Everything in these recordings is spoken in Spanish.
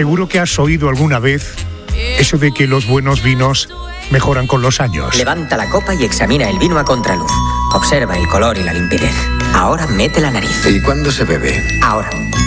Seguro que has oído alguna vez eso de que los buenos vinos mejoran con los años. Levanta la copa y examina el vino a contraluz. Observa el color y la limpidez. Ahora mete la nariz. ¿Y cuándo se bebe? Ahora.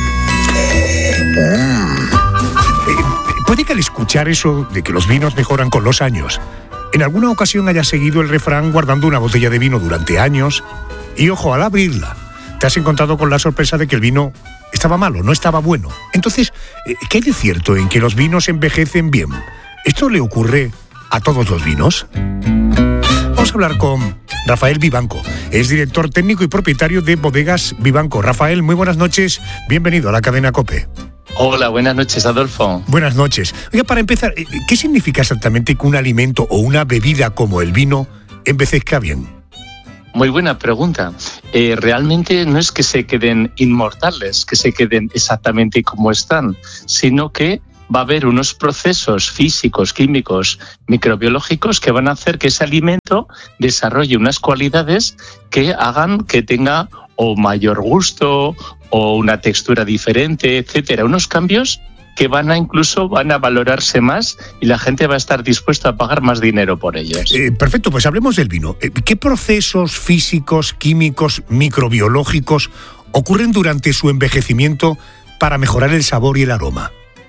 Puede que al escuchar eso de que los vinos mejoran con los años, en alguna ocasión hayas seguido el refrán guardando una botella de vino durante años y, ojo, al abrirla, te has encontrado con la sorpresa de que el vino estaba malo, no estaba bueno. Entonces, ¿qué hay de cierto en que los vinos envejecen bien? ¿Esto le ocurre a todos los vinos? Vamos a hablar con Rafael Vivanco. Es director técnico y propietario de Bodegas Vivanco. Rafael, muy buenas noches. Bienvenido a la cadena COPE. Hola, buenas noches, Adolfo. Buenas noches. Oiga, para empezar, ¿qué significa exactamente que un alimento o una bebida como el vino envejezca bien? Muy buena pregunta. Realmente no es que se queden inmortales, que se queden exactamente como están, sino que va a haber unos procesos físicos, químicos, microbiológicos que van a hacer que ese alimento desarrolle unas cualidades que hagan que tenga o mayor gusto o una textura diferente, etcétera. Unos cambios que van a valorarse más y la gente va a estar dispuesta a pagar más dinero por ellos. Perfecto, pues hablemos del vino. ¿Qué procesos físicos, químicos, microbiológicos ocurren durante su envejecimiento para mejorar el sabor y el aroma?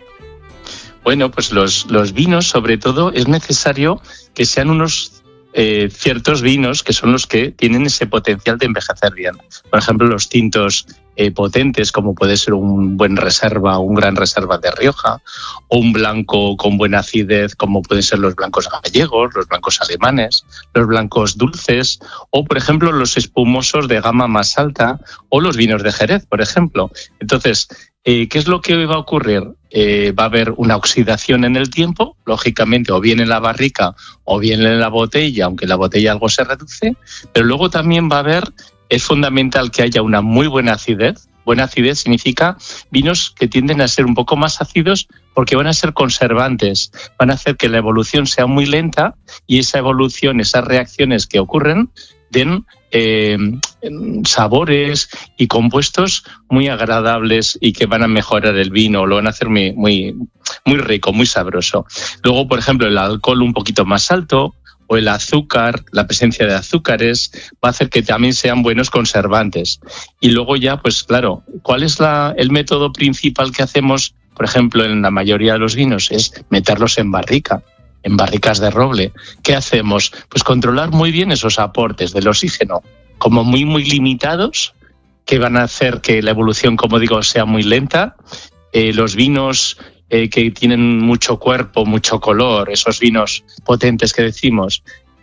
Bueno, pues los vinos, sobre todo, es necesario que sean unos ciertos vinos que son los que tienen ese potencial de envejecer bien. Por ejemplo, los tintos potentes, como puede ser un buen reserva, un gran reserva de Rioja, o un blanco con buena acidez, como pueden ser los blancos gallegos, los blancos alemanes, los blancos dulces, o, por ejemplo, los espumosos de gama más alta, o los vinos de Jerez, por ejemplo. Entonces, ¿qué es lo que va a ocurrir? Va a haber una oxidación en el tiempo, lógicamente, o bien en la barrica o bien en la botella, aunque la botella algo se reduce, pero luego también va a haber, es fundamental que haya una muy buena acidez. Buena acidez significa vinos que tienden a ser un poco más ácidos porque van a ser conservantes, van a hacer que la evolución sea muy lenta y esa evolución, esas reacciones que ocurren, den sabores y compuestos muy agradables y que van a mejorar el vino, lo van a hacer muy rico, muy sabroso. Luego, por ejemplo, el alcohol un poquito más alto o el azúcar, la presencia de azúcares, va a hacer que también sean buenos conservantes. Y luego ya, pues claro, ¿cuál es el método principal que hacemos, por ejemplo, en la mayoría de los vinos? Es meterlos en barrica, en barricas de roble. ¿Qué hacemos? Pues controlar muy bien esos aportes del oxígeno, como muy limitados, que van a hacer que la evolución, como digo, sea muy lenta. Los vinos que tienen mucho cuerpo, mucho color, esos vinos potentes que decimos,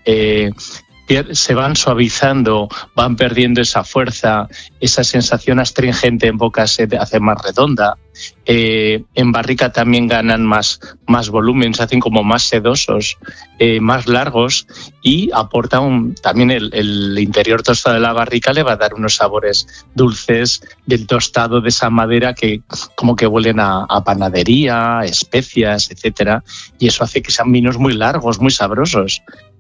se van suavizando, van perdiendo esa fuerza, esa sensación astringente en boca se hace más redonda. En barrica también ganan más volumen, se hacen como más sedosos, más largos, y aportan también el interior tostado de la barrica le va a dar unos sabores dulces del tostado de esa madera que como que huelen a panadería, especias, etcétera, y eso hace que sean vinos muy largos, muy sabrosos.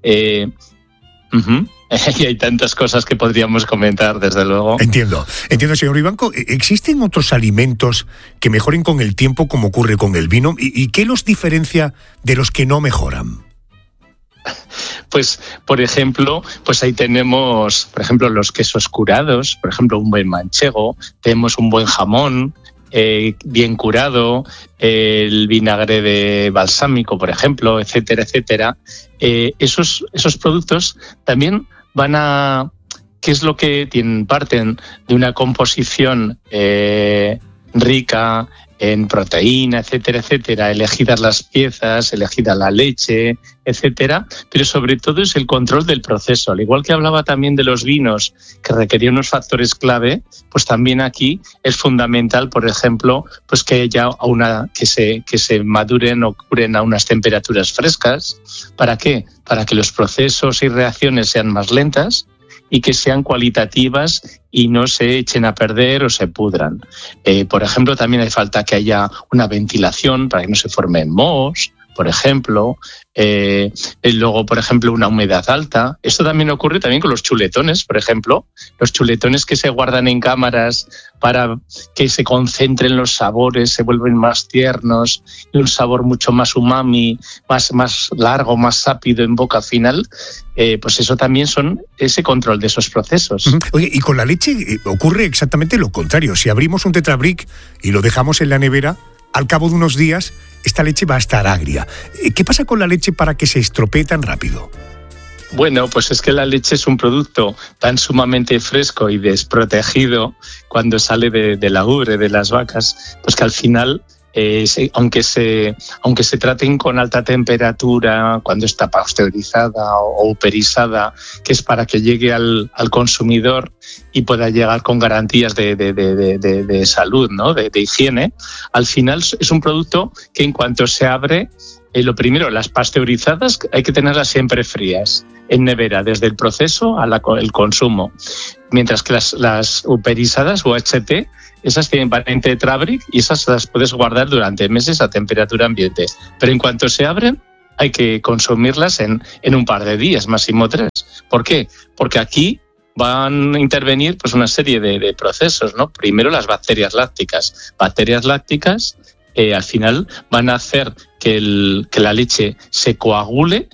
Y hay tantas cosas que podríamos comentar, desde luego. Entiendo, señor Vivanco. ¿Existen otros alimentos que mejoren con el tiempo, como ocurre con el vino? ¿Y qué los diferencia de los que no mejoran? Pues, por ejemplo, pues ahí tenemos, por ejemplo, los quesos curados, por ejemplo, un buen manchego, tenemos un buen jamón, bien curado, el vinagre de balsámico, por ejemplo, etcétera, etcétera. Esos productos también van a... ¿Qué es lo que tienen? Parten de una composición rica en proteína, etcétera, etcétera, elegidas las piezas, elegida la leche, etcétera, pero sobre todo es el control del proceso. Al igual que hablaba también de los vinos que requerían unos factores clave, pues también aquí es fundamental, por ejemplo, pues que haya que se maduren o curen a unas temperaturas frescas. ¿Para qué? Para que los procesos y reacciones sean más lentas y que sean cualitativas y no se echen a perder o se pudran. Por ejemplo, también hace falta que haya una ventilación para que no se formen mohos por ejemplo, y luego, por ejemplo, una humedad alta. Esto también ocurre también con los chuletones, por ejemplo, los chuletones que se guardan en cámaras para que se concentren los sabores, se vuelven más tiernos y un sabor mucho más umami, más largo, más sápido en boca final. Pues eso también son ese control de esos procesos. Oye, y con la leche ocurre exactamente lo contrario. Si abrimos un Tetra Brick y lo dejamos en la nevera, al cabo de unos días esta leche va a estar agria. ¿Qué pasa con la leche para que se estropee tan rápido? Bueno, pues es que la leche es un producto tan sumamente fresco y desprotegido cuando sale de la ubre de las vacas, pues que al final, aunque se traten con alta temperatura, cuando está pasteurizada o uperizada, que es para que llegue al consumidor y pueda llegar con garantías de salud, ¿no? de higiene, al final es un producto que en cuanto se abre, lo primero, las pasteurizadas hay que tenerlas siempre frías, en nevera, desde el proceso el consumo. Mientras que las uperizadas o HT, esas van en Tetra Brick y esas las puedes guardar durante meses a temperatura ambiente. Pero en cuanto se abren, hay que consumirlas en un par de días, máximo 3. ¿Por qué? Porque aquí van a intervenir pues una serie de procesos, ¿no? Primero las bacterias lácticas. Bacterias lácticas al final van a hacer que la leche se coagule,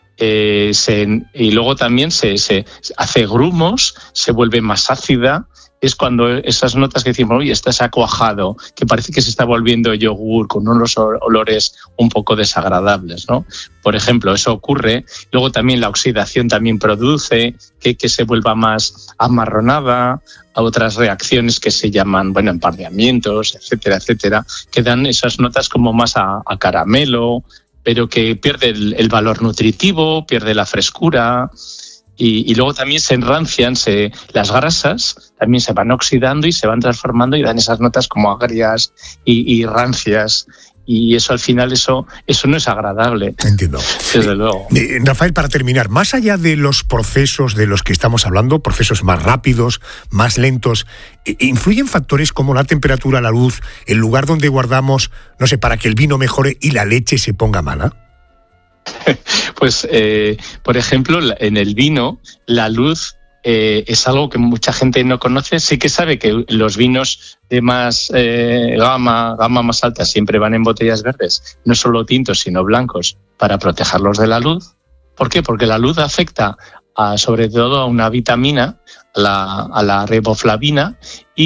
y luego también se hace grumos, se vuelve más ácida. Es cuando esas notas que decimos, oye, estás acuajado, que parece que se está volviendo yogur con unos olores un poco desagradables, ¿no? Por ejemplo, eso ocurre. Luego también la oxidación también produce que se vuelva más amarronada, a otras reacciones que se llaman, empardeamientos, etcétera, etcétera, que dan esas notas como más a caramelo, pero que pierde el valor nutritivo, pierde la frescura. Y luego también se enrancian, las grasas también se van oxidando y se van transformando y dan esas notas como agrias y rancias. Y eso al final, eso no es agradable. Entiendo. Desde luego. Rafael, para terminar, más allá de los procesos de los que estamos hablando, procesos más rápidos, más lentos, ¿influyen factores como la temperatura, la luz, el lugar donde guardamos, no sé, para que el vino mejore y la leche se ponga mala? Pues, por ejemplo, en el vino, la luz es algo que mucha gente no conoce. Sí que sabe que los vinos de más gama más alta siempre van en botellas verdes, no solo tintos, sino blancos, para protegerlos de la luz. ¿Por qué? Porque la luz afecta sobre todo a una vitamina, a la riboflavina,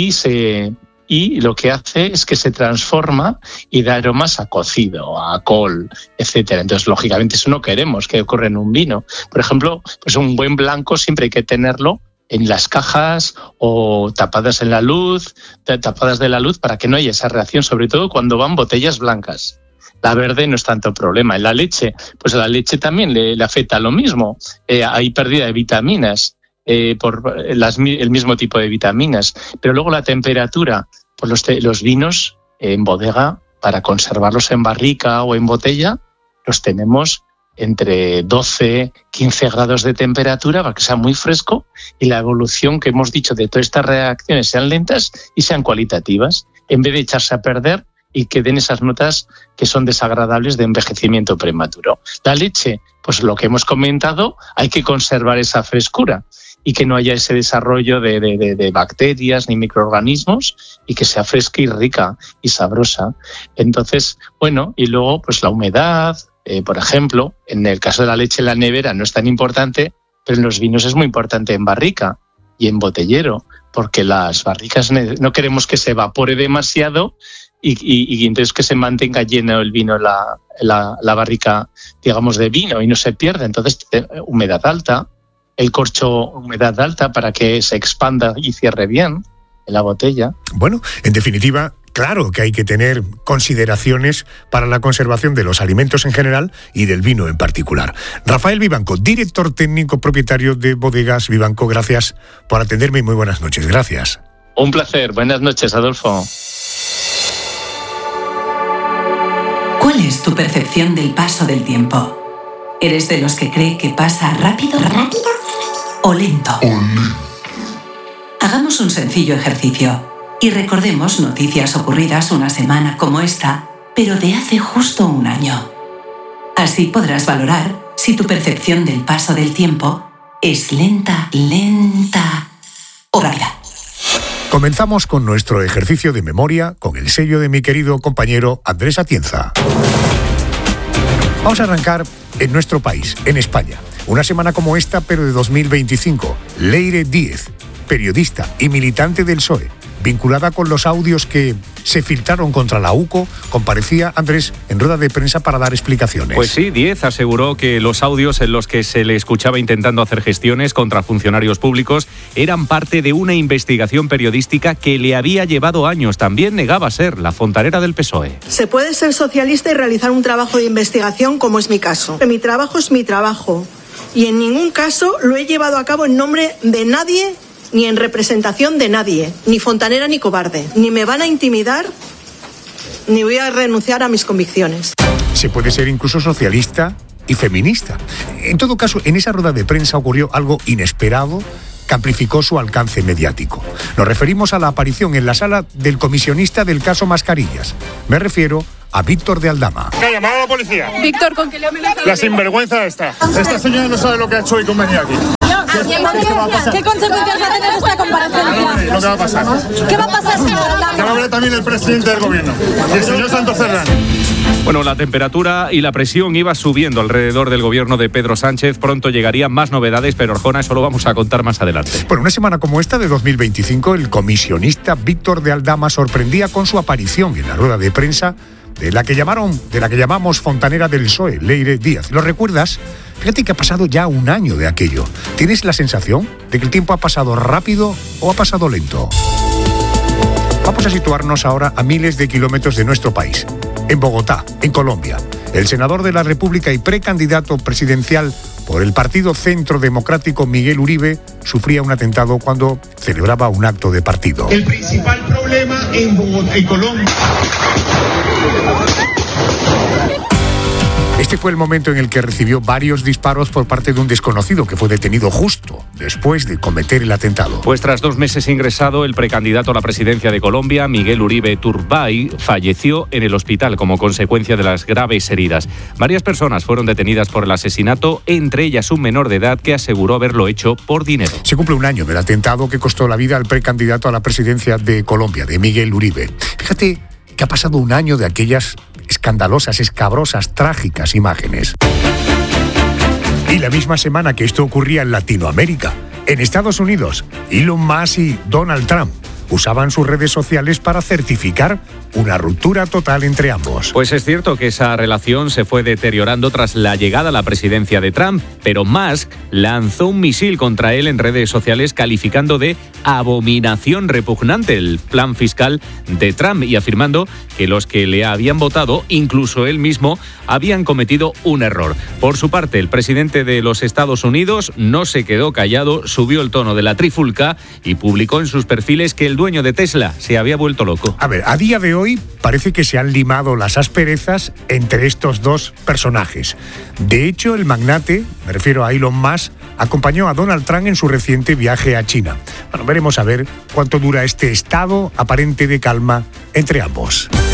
y lo que hace es que se transforma y da aromas a cocido, a col, etcétera. Entonces, lógicamente, eso no queremos que ocurra en un vino. Por ejemplo, pues un buen blanco siempre hay que tenerlo en las cajas o tapadas en la luz, tapadas de la luz para que no haya esa reacción, sobre todo cuando van botellas blancas. La verde no es tanto problema. En la leche, pues a la leche también le afecta lo mismo. Hay pérdida de vitaminas. Por el mismo tipo de vitaminas, pero luego la temperatura, pues los vinos en bodega, para conservarlos en barrica o en botella, los tenemos entre 12, 15 grados de temperatura para que sea muy fresco y la evolución que hemos dicho de todas estas reacciones sean lentas y sean cualitativas, en vez de echarse a perder y que den esas notas que son desagradables de envejecimiento prematuro. La leche, pues lo que hemos comentado, hay que conservar esa frescura y que no haya ese desarrollo de bacterias ni microorganismos y que sea fresca y rica y sabrosa. Entonces, y luego pues la humedad, por ejemplo, en el caso de la leche en la nevera no es tan importante, pero en los vinos es muy importante en barrica y en botellero, porque las barricas no queremos que se evapore demasiado y entonces que se mantenga lleno el vino, la barrica, digamos, de vino y no se pierda. Entonces, humedad alta, el corcho, humedad alta para que se expanda y cierre bien en la botella. Bueno, en definitiva, claro que hay que tener consideraciones para la conservación de los alimentos en general y del vino en particular. Rafael Vivanco, director técnico propietario de Bodegas Vivanco, gracias por atenderme y muy buenas noches. Gracias. Un placer. Buenas noches, Adolfo. ¿Cuál es tu percepción del paso del tiempo? ¿Eres de los que cree que pasa rápido o lento? Hagamos un sencillo ejercicio y recordemos noticias ocurridas una semana como esta, pero de hace justo un año. Así podrás valorar si tu percepción del paso del tiempo es lenta o rápida. Comenzamos con nuestro ejercicio de memoria con el sello de mi querido compañero Andrés Atienza. Vamos a arrancar en nuestro país, en España. Una semana como esta, pero de 2025. Leire Díez, periodista y militante del PSOE, vinculada con los audios que se filtraron contra la UCO, comparecía, Andrés, en rueda de prensa para dar explicaciones. Pues sí, Díez aseguró que los audios en los que se le escuchaba intentando hacer gestiones contra funcionarios públicos eran parte de una investigación periodística que le había llevado años. También negaba ser la fontanera del PSOE. Se puede ser socialista y realizar un trabajo de investigación, como es mi caso. Mi trabajo es mi trabajo y en ningún caso lo he llevado a cabo en nombre de nadie ni en representación de nadie, ni fontanera ni cobarde. Ni me van a intimidar, ni voy a renunciar a mis convicciones. Se puede ser incluso socialista y feminista. En todo caso, en esa rueda de prensa ocurrió algo inesperado que amplificó su alcance mediático. Nos referimos a la aparición en la sala del comisionista del caso Mascarillas. Me refiero a Víctor de Aldama. ¿Qué ha llamado a la policía? Víctor, ¿con qué le amenaza? La sinvergüenza esta. Esta señora no sabe lo que ha hecho hoy con venir aquí. ¿Qué consecuencias va a tener esta comparecencia? Lo que va a pasar. ¿Qué va a pasar, señor Aldama? Que va a hablar también el presidente del gobierno y el señor Santos Serrano. Bueno, la temperatura y la presión iba subiendo alrededor del gobierno de Pedro Sánchez. Pronto llegarían más novedades, pero Arjona, eso lo vamos a contar más adelante. Bueno, una semana como esta de 2025, el comisionista Víctor de Aldama sorprendía con su aparición en la rueda de prensa de la que llamamos fontanera del PSOE, Leire Díez. ¿Lo recuerdas? Fíjate que ha pasado ya un año de aquello. ¿Tienes la sensación de que el tiempo ha pasado rápido o ha pasado lento? Vamos a situarnos ahora a miles de kilómetros de nuestro país. En Bogotá, en Colombia, el senador de la República y precandidato presidencial por el Partido Centro Democrático Miguel Uribe sufría un atentado cuando celebraba un acto de partido. El principal problema en Bogotá y Colombia. Este fue el momento en el que recibió varios disparos por parte de un desconocido que fue detenido justo después de cometer el atentado. Pues tras 2 meses ingresado, el precandidato a la presidencia de Colombia, Miguel Uribe Turbay, falleció en el hospital como consecuencia de las graves heridas. Varias personas fueron detenidas por el asesinato, entre ellas un menor de edad que aseguró haberlo hecho por dinero. Se cumple un año del atentado que costó la vida al precandidato a la presidencia de Colombia, de Miguel Uribe. Fíjate que ha pasado un año de aquellas escandalosas, escabrosas, trágicas imágenes. Y la misma semana que esto ocurría en Latinoamérica, en Estados Unidos, Elon Musk y Donald Trump usaban sus redes sociales para certificar una ruptura total entre ambos. Pues es cierto que esa relación se fue deteriorando tras la llegada a la presidencia de Trump, pero Musk lanzó un misil contra él en redes sociales calificando de abominación repugnante el plan fiscal de Trump y afirmando que los que le habían votado, incluso él mismo, habían cometido un error. Por su parte, el presidente de los Estados Unidos no se quedó callado, subió el tono de la trifulca y publicó en sus perfiles que el dueño de Tesla se había vuelto loco. A ver, a día de hoy parece que se han limado las asperezas entre estos dos personajes. De hecho, el magnate, me refiero a Elon Musk, acompañó a Donald Trump en su reciente viaje a China. Bueno, veremos a ver cuánto dura este estado aparente de calma entre ambos.